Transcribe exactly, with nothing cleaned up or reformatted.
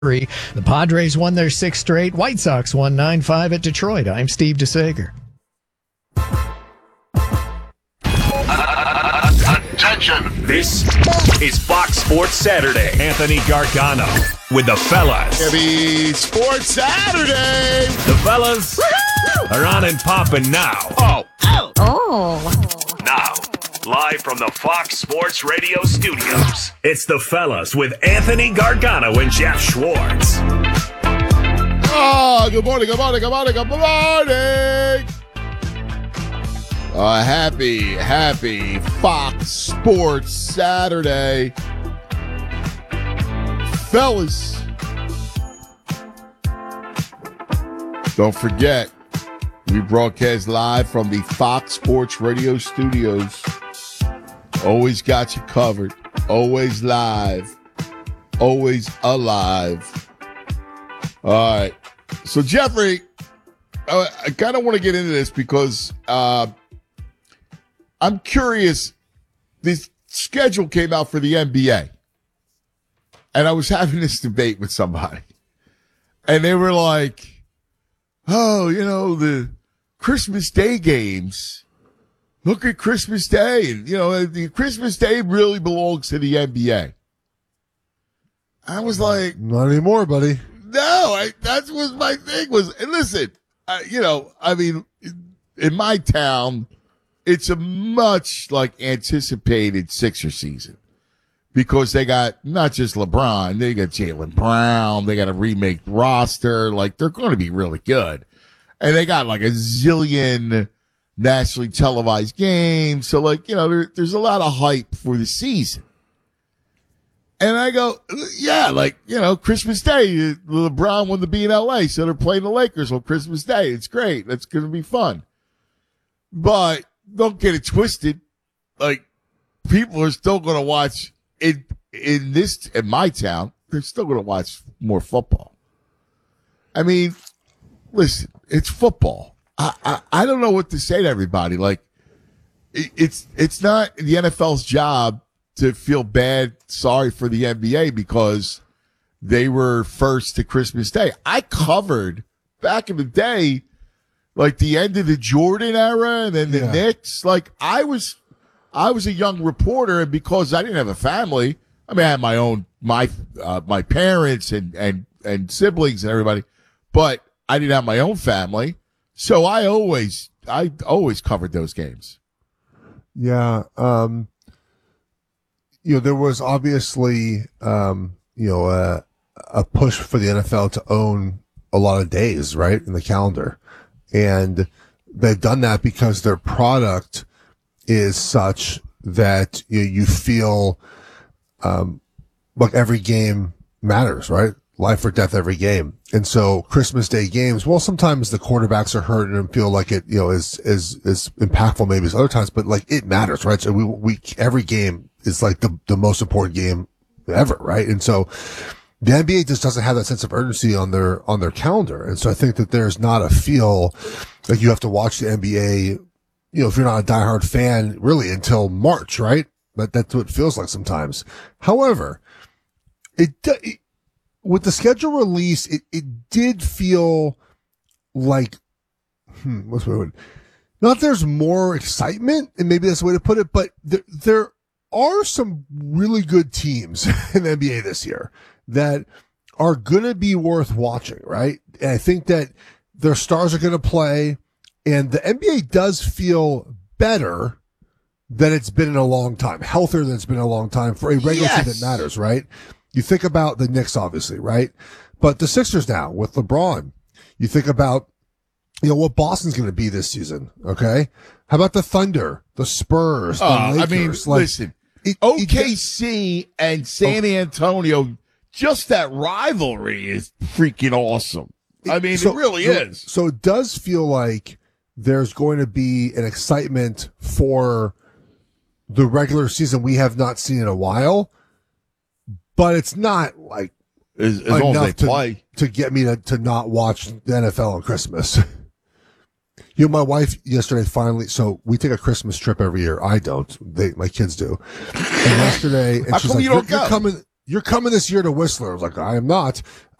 The Padres won their sixth straight. White Sox won nine five at Detroit. I'm Steve DeSager. Attention! This is Fox Sports Saturday. Anthony Gargano with the fellas. Heavy Sports Saturday. The fellas Woo-hoo! Are on and popping now. Oh. Oh. Oh. Now, live from the Fox Sports Radio studios, it's the fellas with Anthony Gargano and Jeff Schwartz. Oh, good morning, good morning, good morning, good morning. Uh, happy, happy Fox Sports Saturday. Fellas, don't forget, we broadcast live from the Fox Sports Radio studios. Always got you covered. Always live. Always alive. All right. So, Jeffrey, I, I kind of want to get into this because uh, I'm curious. This schedule came out for the N B A. And I was having this debate with somebody. And they were like, oh, you know, the Christmas Day games. Look at Christmas Day. And, you know, the Christmas Day really belongs to the N B A. I was like, not anymore, buddy. No, I, that was my thing was, and listen, uh, you know, I mean, in my town, it's a much like anticipated Sixer season because they got not just LeBron, they got Jaylen Brown, they got a remake roster. Like they're going to be really good. And they got like a zillion nationally televised games. So like, you know, there, there's a lot of hype for the season. And I go, yeah, like, you know, Christmas Day, LeBron wanted to be in L A, so they're playing the Lakers on Christmas Day. It's great. That's going to be fun. But don't get it twisted. Like, people are still going to watch in, in this, in my town, they're still going to watch more football. I mean, listen, it's football. I, I, I don't know what to say to everybody. Like, it, it's, it's not the N F L's job to feel bad, sorry for the N B A because they were first to Christmas Day. I covered back in the day, like the end of the Jordan era and then the yeah. Knicks. Like I was, I was a young reporter, and because I didn't have a family, I mean, I had my own, my, uh, my parents and, and, and siblings and everybody, but I didn't have my own family. So I always, I always covered those games. Yeah. Um, You know, there was obviously, um, you know, a, a push for the N F L to own a lot of days, right, in the calendar. And they've done that because their product is such that you, you feel, um, like every game matters, right? Life or death every game. And so Christmas Day games, well, sometimes the quarterbacks are hurt and feel like it, you know, is, is, is impactful maybe as other times, but like it matters, right? So we, we, every game is like the, the most important game ever, right? And so the N B A just doesn't have that sense of urgency on their, on their calendar. And so I think that there's not a feel like you have to watch the N B A, you know, if you're not a diehard fan really until March, right? But that's what it feels like sometimes. However, it, it with the schedule release, it, it did feel like, hmm, what's the word? Not there's more excitement, and maybe that's the way to put it, but there, there are some really good teams in the N B A this year that are going to be worth watching, right? And I think that their stars are going to play, and the N B A does feel better than it's been in a long time, healthier than it's been in a long time for a regular yes. team that matters, right? You think about the Knicks, obviously, right? But the Sixers now with LeBron. You think about, you know, what Boston's going to be this season, okay? How about the Thunder, the Spurs, the uh, Lakers? I mean, like, listen, it, O K it, C and San Antonio, just that rivalry is freaking awesome. I mean, so, it really so, is. So it does feel like there's going to be an excitement for the regular season we have not seen in a while. But it's not like as, as long as they to, play to get me to, to not watch the N F L on Christmas. You know, my wife yesterday finally, so we take a Christmas trip every year. I don't. They, my kids do. And yesterday, and How she's come like, you don't you're, go? you're coming. you're coming this year to Whistler. I was like, I am not.